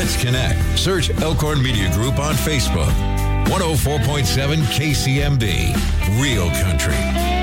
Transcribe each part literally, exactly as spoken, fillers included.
Let's connect. Search Elkhorn Media Group on Facebook. one oh four point seven K C M B. Real country.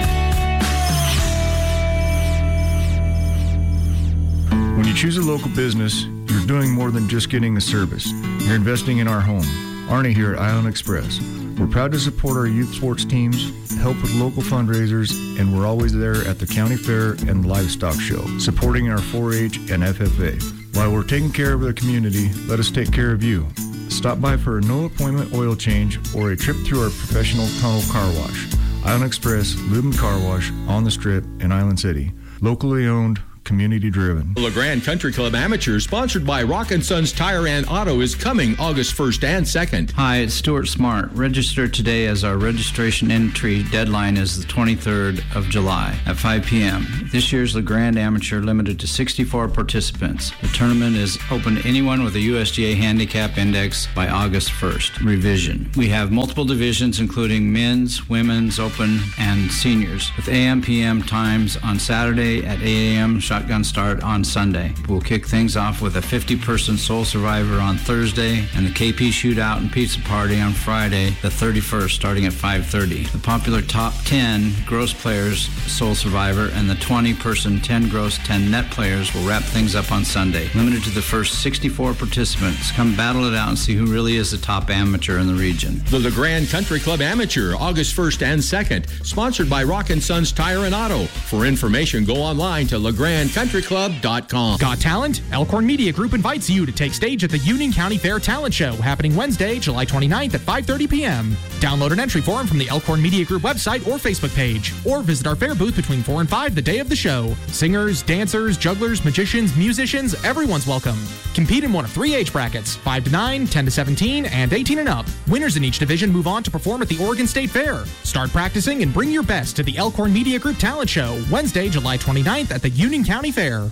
When you choose a local business, you're doing more than just getting a service. You're investing in our home. Arnie here at Island Express. We're proud to support our youth sports teams, help with local fundraisers, and we're always there at the county fair and livestock show, supporting our four H and F F A. While we're taking care of the community, let us take care of you. Stop by for a no-appointment oil change or a trip through our professional tunnel car wash. Island Express, Lube and Car Wash, on the Strip in Island City. Locally owned, community driven. The LeGrand Country Club Amateur, sponsored by Rock and Sons Tire and Auto, is coming August first and second. Hi, it's Stuart Smart. Register today as our registration entry deadline is the twenty-third of July at five p.m. This year's LeGrand Amateur limited to sixty-four participants. The tournament is open to anyone with a U S G A handicap index by August first. Revision. We have multiple divisions including men's, women's, open, and seniors with A M P M times on Saturday at eight a.m. Shotgun start on Sunday. We'll kick things off with a fifty-person Soul Survivor on Thursday and the K P Shootout and Pizza Party on Friday, the thirty-first, starting at five thirty. The popular top ten gross players Soul Survivor and the twenty-person ten gross ten net players will wrap things up on Sunday. Limited to the first sixty-four participants. Come battle it out and see who really is the top amateur in the region. The LeGrand Country Club Amateur, August first and second, sponsored by Rock and Sons Tire and Auto. For information, go online to legrand country club dot com. Got talent? Elkhorn Media Group invites you to take stage at the Union County Fair Talent Show, happening Wednesday, July twenty-ninth at five thirty p.m. Download an entry form from the Elkhorn Media Group website or Facebook page, or visit our fair booth between four and five the day of the show. Singers, dancers, jugglers, magicians, musicians, everyone's welcome. Compete in one of three age brackets, five to nine, ten to seventeen, and eighteen and up. Winners in each division move on to perform at the Oregon State Fair. Start practicing and bring your best to the Elkhorn Media Group Talent Show, Wednesday, July twenty-ninth at the Union County Fair.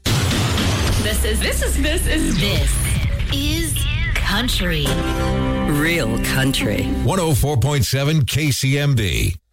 This is, this is, this is, this is country. Real country. one oh four point seven K C M B.